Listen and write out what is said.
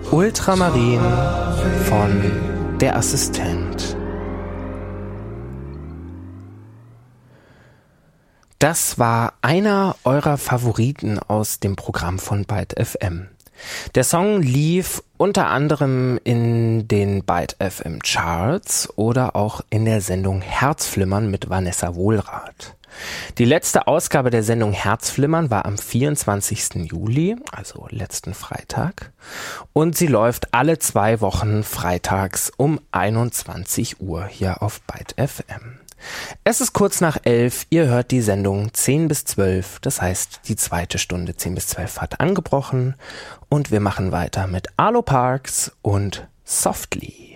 Ultramarin von Der Assistent. Das war einer eurer Favoriten aus dem Programm von Byte FM. Der Song lief unter anderem in den Byte FM Charts oder auch in der Sendung Herzflimmern mit Vanessa Wohlrath. Die letzte Ausgabe der Sendung Herzflimmern war am 24. Juli, also letzten Freitag. Und sie läuft alle 2 Wochen freitags um 21 Uhr hier auf Byte FM. Es ist kurz nach 11, ihr hört die Sendung 10 bis 12, das heißt die zweite Stunde 10 bis 12 hat angebrochen und wir machen weiter mit Arlo Parks und Softly.